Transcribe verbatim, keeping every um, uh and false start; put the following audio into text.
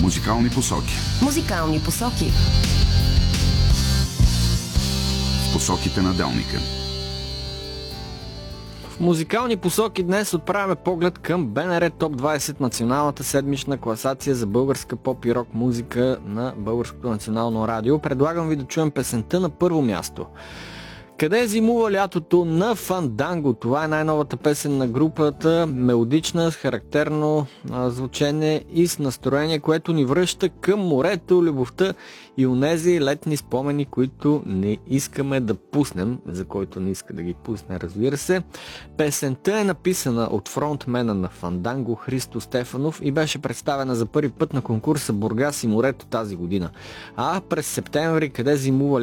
Музикални посоки. Музикални посоки. В посоките на Делника. В музикални посоки днес отправяме поглед към БНР Топ двайсет, националната седмична класация за българска поп и рок музика на Българското национално радио. Предлагам ви да чуем песента на първо място. Къде зимува лятото на Фанданго? Това е най-новата песен на групата, мелодична, с характерно а, звучене и с настроение, което ни връща към морето, любовта и онези летни спомени, които не искаме да пуснем, за който не иска да ги пусне, разбира се. Песента е написана от фронтмена на Фанданго Христо Стефанов и беше представена за първи път на конкурса Бургас и морето тази година. А през септември Къде зимува